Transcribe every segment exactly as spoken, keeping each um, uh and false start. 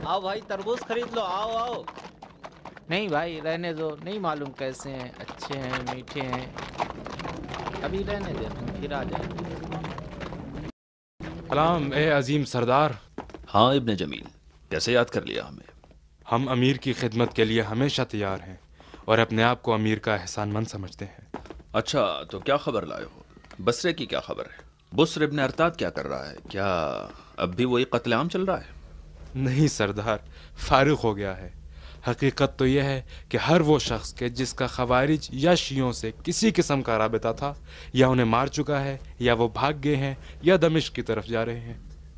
आओ भाई तरबूज खरीद लो, आओ आओ। نہیں بھائی رہنے دو، نہیں معلوم کیسے ہیں، اچھے ہیں میٹھے ہیں، ابھی رہنے دے، تم پھر آ جائیں گے۔ سلام اے عظیم سردار۔ ہاں ابن جمیل، کیسے یاد کر لیا ہمیں؟ ہم امیر کی خدمت کے لیے ہمیشہ تیار ہیں اور اپنے آپ کو امیر کا احسان مند سمجھتے ہیں۔ اچھا تو کیا خبر لائے ہو؟ بصرے کی کیا خبر ہے؟ بصر ابن ارتاد کیا کر رہا ہے؟ کیا اب بھی وہی قتل عام چل رہا ہے؟ نہیں سردار، فارغ ہو گیا ہے۔ حقیقت تو یہ ہے کہ ہر وہ شخص کے جس کا خوارج یا شیعوں سے کسی قسم کا رابطہ تھا، یا انہیں مار چکا ہے، یا وہ بھاگ گئے ہیں، یا دمشق کی طرف جا رہے ہیں۔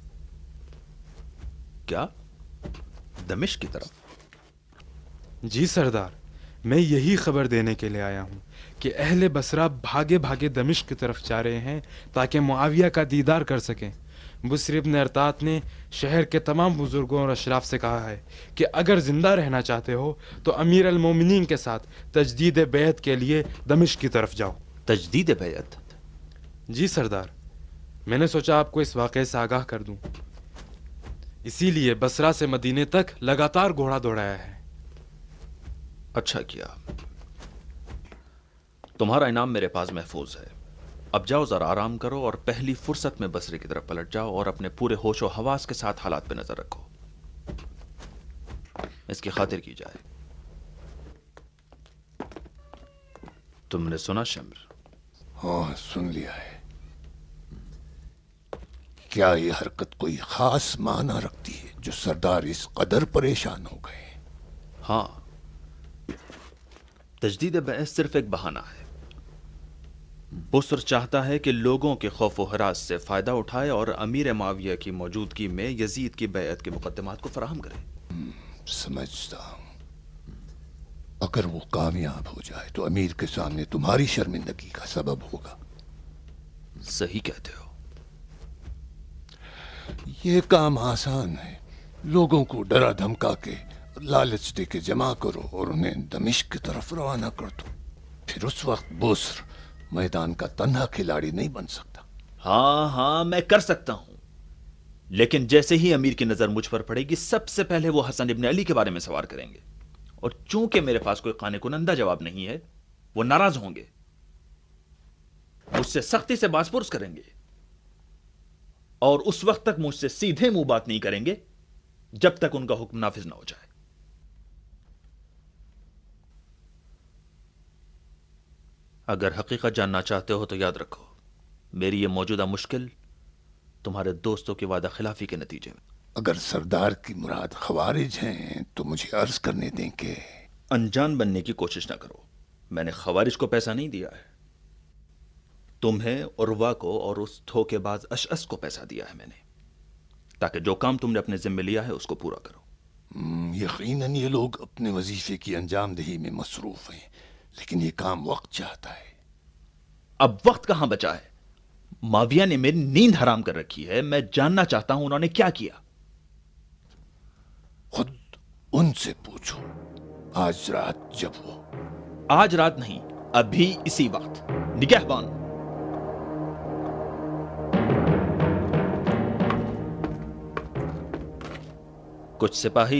کیا دمشق کی طرف؟ جی سردار، میں یہی خبر دینے کے لیے آیا ہوں کہ اہل بصرہ بھاگے بھاگے دمشق کی طرف جا رہے ہیں تاکہ معاویہ کا دیدار کر سکیں۔ بصر ابن ارطاط نے شہر کے تمام بزرگوں اور اشراف سے کہا ہے کہ اگر زندہ رہنا چاہتے ہو تو امیر المومنین کے ساتھ تجدید بیعت کے لیے دمشق کی طرف جاؤ۔ تجدید بیعت؟ جی سردار، میں نے سوچا آپ کو اس واقعے سے آگاہ کر دوں، اسی لیے بصرہ سے مدینے تک لگاتار گھوڑا دوڑایا ہے۔ اچھا کیا، تمہارا انعام میرے پاس محفوظ ہے۔ اب جاؤ ذرا آرام کرو اور پہلی فرصت میں بصرے کی طرف پلٹ جاؤ اور اپنے پورے ہوش و حواس کے ساتھ حالات پہ نظر رکھو، اس کی خاطر کی جائے۔ تم نے سنا شمر؟ ہاں سن لیا ہے۔ کیا یہ حرکت کوئی خاص معنی رکھتی ہے جو سردار اس قدر پریشان ہو گئے؟ ہاں، تجدید بیعت صرف ایک بہانہ ہے۔ بصر چاہتا ہے کہ لوگوں کے خوف و ہراس سے فائدہ اٹھائے اور امیر معاویہ کی موجودگی میں یزید کی بیعت کے مقدمات کو فراہم کرے۔ سمجھتا ہوں، اگر وہ کامیاب ہو جائے تو امیر کے سامنے تمہاری شرمندگی کا سبب ہوگا۔ صحیح کہتے ہو۔ یہ کام آسان ہے، لوگوں کو ڈرا دھمکا کے لالچ دے کے جمع کرو اور انہیں دمشق کی طرف روانہ کر دو، پھر اس وقت بصر میدان کا تنہا کھلاڑی نہیں بن سکتا۔ ہاں ہاں میں کر سکتا ہوں، لیکن جیسے ہی امیر کی نظر مجھ پر پڑے گی سب سے پہلے وہ حسن ابن علی کے بارے میں سوال کریں گے، اور چونکہ میرے پاس کوئی قانے کنندہ جواب نہیں ہے وہ ناراض ہوں گے، مجھ سے سختی سے باز پرس کریں گے، اور اس وقت تک مجھ سے سیدھے منہ بات نہیں کریں گے جب تک ان کا حکم نافذ نہ ہو جائے۔ اگر حقیقت جاننا چاہتے ہو تو یاد رکھو، میری یہ موجودہ مشکل تمہارے دوستوں کی وعدہ خلافی کے نتیجے میں۔ اگر سردار کی مراد خوارج ہیں تو مجھے عرض کرنے دیں کہ انجان بننے کی کوشش نہ کرو، میں نے خوارج کو پیسہ نہیں دیا ہے، تمہیں، عروہ کو اور اس دھوکے باز اشعث کو پیسہ دیا ہے میں نے، تاکہ جو کام تم نے اپنے ذمہ لیا ہے اس کو پورا کرو۔ یقیناً یہ لوگ اپنے وظیفے کی انجام دہی میں مصروف ہیں، لیکن یہ کام وقت چاہتا ہے۔ اب وقت کہاں بچا ہے؟ معاویہ نے میری نیند حرام کر رکھی ہے، میں جاننا چاہتا ہوں انہوں نے کیا کیا۔ خود ان سے پوچھو، آج رات جب وہ آج رات نہیں، ابھی اسی وقت۔ نگہبان، کچھ سپاہی